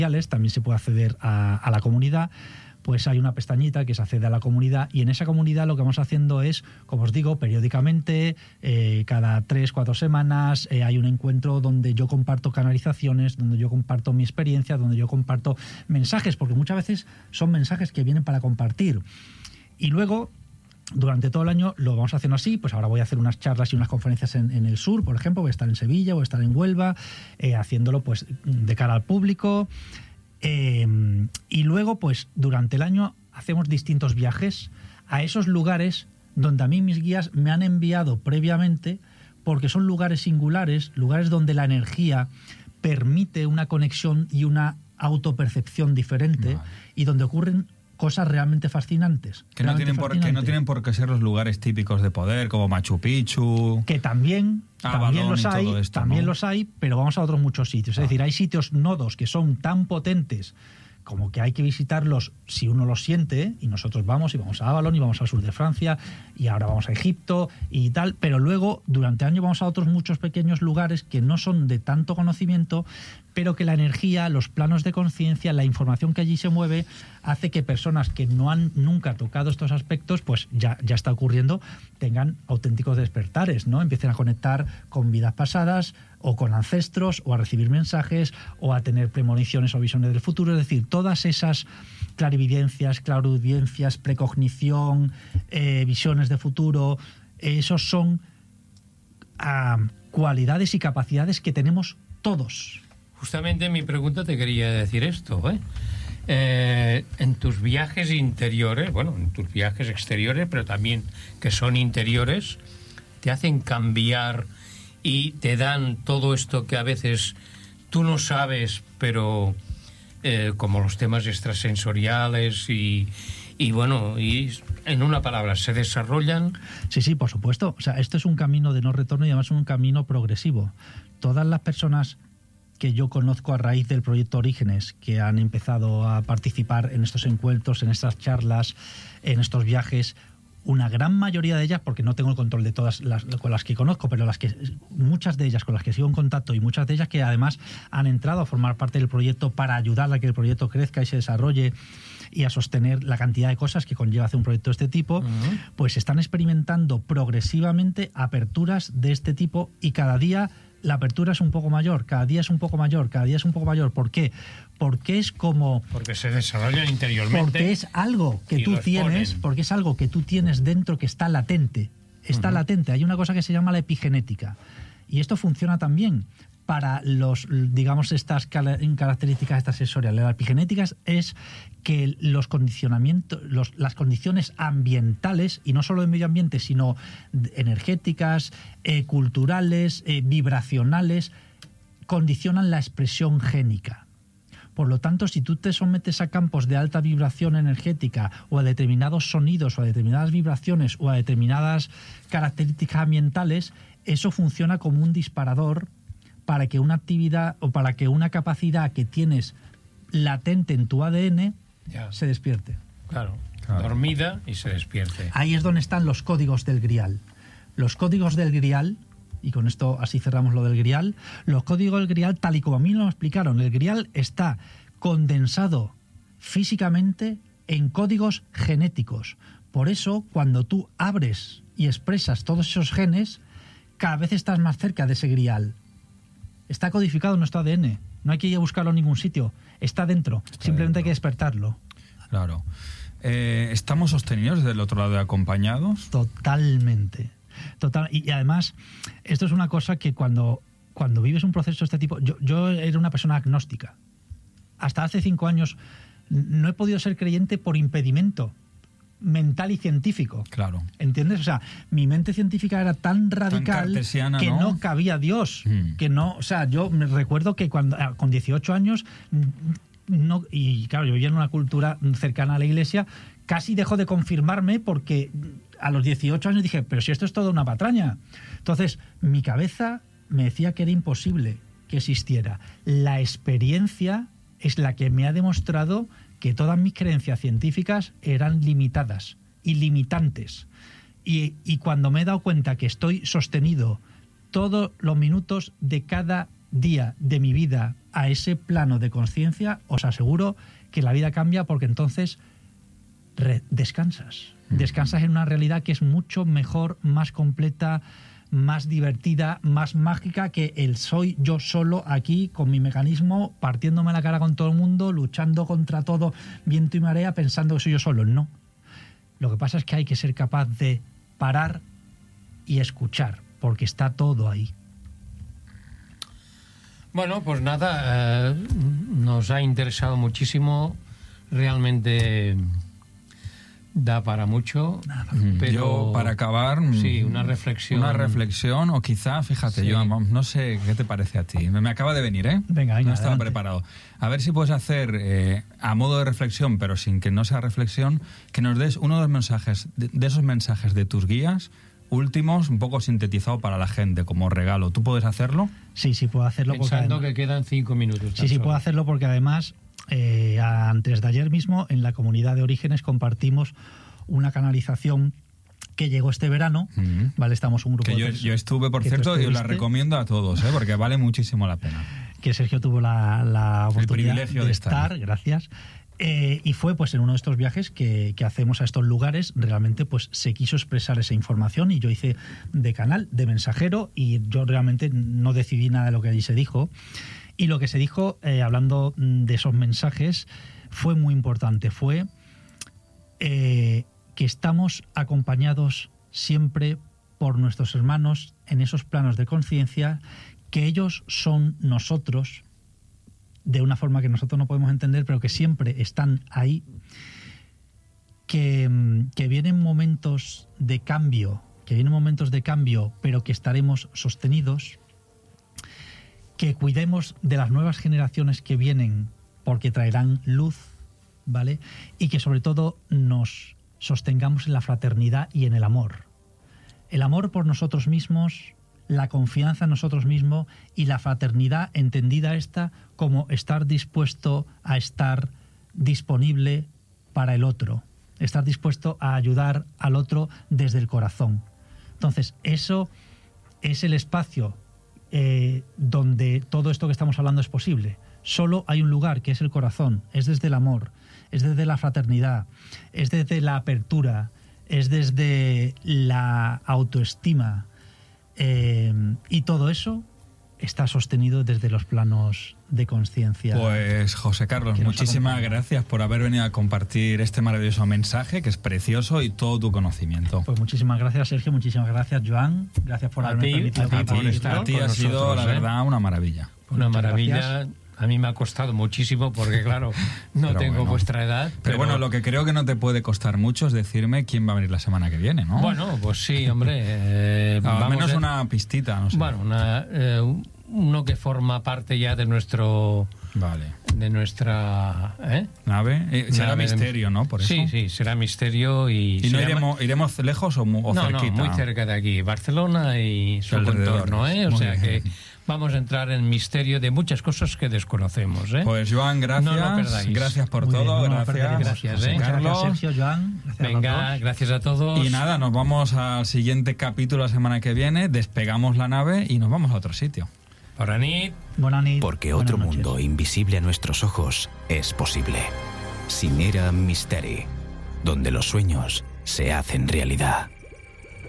también se puede acceder a la comunidad. Pues hay una pestañita que se accede a la comunidad, y en esa comunidad lo que vamos haciendo es, como os digo, periódicamente, cada 3-4 semanas, hay un encuentro donde yo comparto canalizaciones, donde yo comparto mi experiencia, donde yo comparto mensajes, porque muchas veces son mensajes que vienen para compartir. Y luego, durante todo el año lo vamos haciendo así. Pues ahora voy a hacer unas charlas y unas conferencias en el sur, por ejemplo, voy a estar en Sevilla, voy a estar en Huelva, haciéndolo pues de cara al público. Y luego, pues durante el año hacemos distintos viajes a esos lugares donde a mí mis guías me han enviado previamente, porque son lugares singulares, lugares donde la energía permite una conexión y una autopercepción diferente, vale, y donde ocurren cosas realmente fascinantes. Que no tienen por qué ser los lugares típicos de poder, como Machu Picchu. Que también los hay, esto, también, ¿no?, los hay, pero vamos a otros muchos sitios. Es decir, hay sitios, nodos, que son tan potentes como que hay que visitarlos si uno los siente, y nosotros vamos a Avalon, y vamos al sur de Francia, y ahora vamos a Egipto y tal, pero luego durante el año vamos a otros muchos pequeños lugares que no son de tanto conocimiento, pero que la energía, los planos de conciencia, la información que allí se mueve, hace que personas que no han nunca tocado estos aspectos, pues ya está ocurriendo, tengan auténticos despertares, ¿no? Empiecen a conectar con vidas pasadas, o con ancestros, o a recibir mensajes, o a tener premoniciones o visiones del futuro. Es decir, todas esas clarividencias, claraudiencias, precognición, visiones de futuro, esos son cualidades y capacidades que tenemos todos. Justamente mi pregunta te quería decir esto, en tus viajes interiores, bueno, en tus viajes exteriores, pero también que son interiores, te hacen cambiar y te dan todo esto que a veces tú no sabes, pero como los temas extrasensoriales y bueno, y en una palabra, ¿se desarrollan? Sí, por supuesto. O sea, esto es un camino de no retorno, y además es un camino progresivo. Todas las personas que yo conozco a raíz del proyecto Orígenes, que han empezado a participar en estos encuentros, en estas charlas, en estos viajes, una gran mayoría de ellas, porque no tengo el control de todas con las que conozco, pero muchas de ellas con las que sigo en contacto, y muchas de ellas que además han entrado a formar parte del proyecto para ayudar a que el proyecto crezca y se desarrolle y a sostener la cantidad de cosas que conlleva hacer un proyecto de este tipo, pues están experimentando progresivamente aperturas de este tipo, y cada día la apertura es un poco mayor, cada día es un poco mayor, cada día es un poco mayor. ¿Por qué? Porque es como... Porque se desarrollan interiormente. Porque es algo que tú tienes, porque es algo que tú tienes dentro que está latente. Está latente. Hay una cosa que se llama la epigenética. Y esto funciona también para digamos, estas características extrasensoriales. La epigenética es que los condicionamientos, las condiciones ambientales, y no solo de medio ambiente, sino energéticas, culturales, vibracionales, condicionan la expresión génica. Por lo tanto, si tú te sometes a campos de alta vibración energética, o a determinados sonidos, o a determinadas vibraciones, o a determinadas características ambientales, eso funciona como un disparador para que una actividad o para que una capacidad que tienes latente en tu ADN se despierte. Claro, dormida y se despierte. Ahí es donde están los códigos del Grial. Los códigos del Grial, y con esto así cerramos lo del Grial, los códigos del Grial, tal y como a mí lo explicaron, el Grial está condensado físicamente en códigos genéticos. Por eso, cuando tú abres y expresas todos esos genes, cada vez estás más cerca de ese Grial. Está codificado en nuestro ADN. No hay que ir a buscarlo en ningún sitio. Está dentro. Simplemente hay que despertarlo. Claro. ¿Estamos sostenidos del otro lado, acompañados? Totalmente. Y además, esto es una cosa que cuando vives un proceso de este tipo... Yo era una persona agnóstica. Hasta hace 5 años no he podido ser creyente por impedimento mental y científico. Claro. ¿Entiendes? O sea, mi mente científica era tan radical que no cabía Dios. Que no, o sea, yo me recuerdo que con 18 años, y claro, yo vivía en una cultura cercana a la iglesia, casi dejó de confirmarme, porque a los 18 años dije, pero si esto es toda una patraña. Entonces, mi cabeza me decía que era imposible que existiera. La experiencia es la que me ha demostrado que todas mis creencias científicas eran limitadas y limitantes. Y cuando me he dado cuenta que estoy sostenido todos los minutos de cada día de mi vida a ese plano de conciencia, os aseguro que la vida cambia, porque entonces descansas. Descansas en una realidad que es mucho mejor, más completa, más divertida, más mágica que el soy yo solo aquí con mi mecanismo, partiéndome la cara con todo el mundo, luchando contra todo viento y marea, pensando que soy yo solo. No. Lo que pasa es que hay que ser capaz de parar y escuchar, porque está todo ahí. Bueno, pues nada, nos ha interesado muchísimo, realmente da para mucho, pero yo, para acabar, sí, una reflexión, o quizá, fíjate, sí. Joan, no sé qué te parece a ti, me acaba de venir, Venga, no estaba adelante. preparado. A ver si puedes hacer, a modo de reflexión, pero sin que no sea reflexión, que nos des uno de los mensajes, de esos mensajes de tus guías últimos, un poco sintetizado para la gente, como regalo. ¿Tú puedes hacerlo? Sí, puedo hacerlo. Pensando que quedan 5 minutos. Sí, puedo hacerlo, porque además, antes de ayer mismo, en la comunidad de Orígenes compartimos una canalización que llegó este verano. Vale, estamos un grupo que yo estuve, por cierto, y os la recomiendo a todos, porque vale muchísimo la pena. Que Sergio tuvo la oportunidad privilegio de estar, gracias. Y fue pues en uno de estos viajes que hacemos a estos lugares, realmente pues se quiso expresar esa información, y yo hice de canal, de mensajero, y yo realmente no decidí nada de lo que allí se dijo. Y lo que se dijo, hablando de esos mensajes, fue muy importante. Fue que estamos acompañados siempre por nuestros hermanos en esos planos de conciencia, que ellos son nosotros, de una forma que nosotros no podemos entender, pero que siempre están ahí, que vienen momentos de cambio, pero que estaremos sostenidos, que cuidemos de las nuevas generaciones que vienen, porque traerán luz, ¿vale? Y que sobre todo nos sostengamos en la fraternidad y en el amor. El amor por nosotros mismos, la confianza en nosotros mismos y la fraternidad, entendida esta como estar dispuesto a estar disponible para el otro, estar dispuesto a ayudar al otro desde el corazón. Entonces, eso es el espacio donde todo esto que estamos hablando es posible. Solo hay un lugar, que es el corazón, es desde el amor, es desde la fraternidad, es desde la apertura, es desde la autoestima, y todo eso está sostenido desde los planos de conciencia. Pues José Carlos, muchísimas gracias por haber venido a compartir este maravilloso mensaje, que es precioso, y todo tu conocimiento. Pues muchísimas gracias, Sergio, muchísimas gracias, Joan, gracias por haberme permitido estar. A ti ha sido, la verdad, una maravilla. Una maravilla. Gracias. A mí me ha costado muchísimo, porque claro, no tengo vuestra edad. Pero bueno, lo que creo que no te puede costar mucho es decirme quién va a venir la semana que viene, ¿no? Bueno, pues sí, hombre. Al menos una pistita, no sé. Bueno, uno que forma parte ya de nuestro... Vale. De nuestra... nave. Será misterio, ¿no? Por eso. Sí, será misterio. ¿Y no iremos lejos o cerquita? No, muy cerca de aquí. Barcelona y su entorno, O sea que... Vamos a entrar en misterio de muchas cosas que desconocemos. Pues Joan, gracias. No lo perdáis. Gracias por todo. Gracias, Carlos. Sergio, Joan. Venga, gracias a todos. Y nada, nos vamos al siguiente capítulo la semana que viene. Despegamos la nave y nos vamos a otro sitio. Bona nit. Porque otro mundo invisible a nuestros ojos es posible. Cimera Misteri, donde los sueños se hacen realidad.